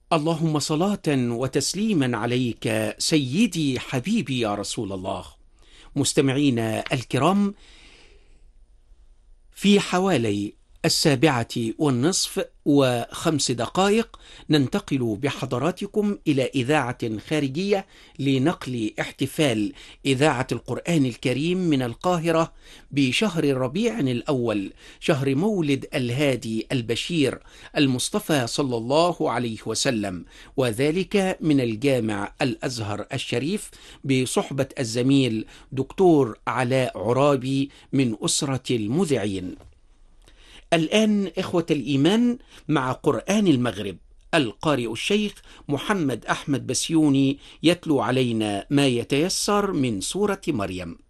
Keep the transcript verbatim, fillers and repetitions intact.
اللهم صلاة وتسليما عليك سيدي حبيبي يا رسول الله. مستمعينا الكرام، في حوالي السابعة والنصف وخمس دقائق ننتقل بحضراتكم إلى إذاعة خارجية لنقل احتفال إذاعة القرآن الكريم من القاهرة بشهر الربيع الأول، شهر مولد الهادي البشير المصطفى صلى الله عليه وسلم، وذلك من الجامع الأزهر الشريف بصحبة الزميل دكتور علاء عرابي من أسرة المذيعين. الآن إخوة الإيمان مع قرآن المغرب، القارئ الشيخ محمد أحمد بسيوني يتلو علينا ما يتيسر من سورة مريم.